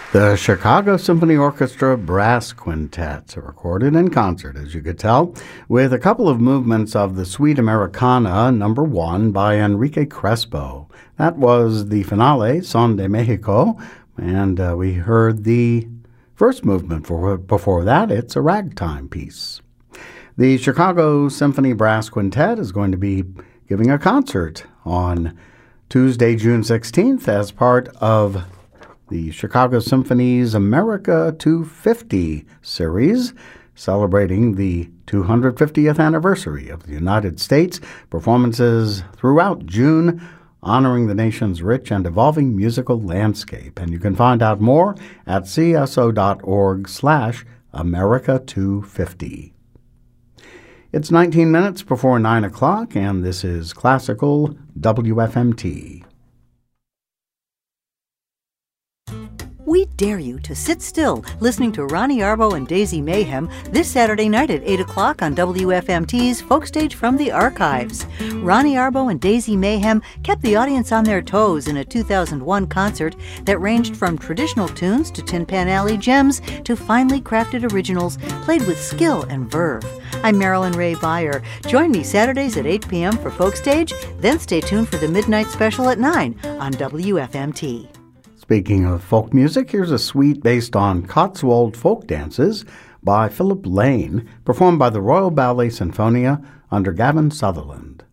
The Chicago Symphony Orchestra Brass Quintets are recorded in concert, as you could tell, with a couple of movements of the Suite Americana No. 1 by Enrique Crespo. That was the finale, Son de Mexico, and we heard the first movement. Before that, it's a ragtime piece. The Chicago Symphony Brass Quintet is going to be giving a concert on Tuesday, June 16th, as part of the Chicago Symphony's America 250 series, celebrating the 250th anniversary of the United States. Performances throughout June, honoring the nation's rich and evolving musical landscape. And you can find out more at cso.org/America250. It's 19 minutes before 9 o'clock, and this is Classical WFMT. We dare you to sit still listening to Ronnie Arbo and Daisy Mayhem this Saturday night at 8 o'clock on WFMT's Folk Stage from the Archives. Ronnie Arbo and Daisy Mayhem kept the audience on their toes in a 2001 concert that ranged from traditional tunes to Tin Pan Alley gems to finely crafted originals played with skill and verve. I'm Marilyn Ray Beyer. Join me Saturdays at 8 p.m. for Folk Stage, then stay tuned for the Midnight Special at 9 on WFMT. Speaking of folk music, here's a suite based on Cotswold folk dances by Philip Lane, performed by the Royal Ballet Sinfonia under Gavin Sutherland.